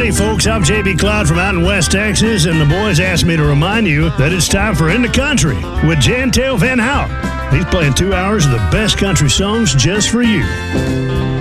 Howdy, folks. I'm JB Cloud from out in West Texas, and the boys asked me to remind you that it's time for In the Country with Jantel Van Hout. He's playing 2 hours of the best country songs just for you.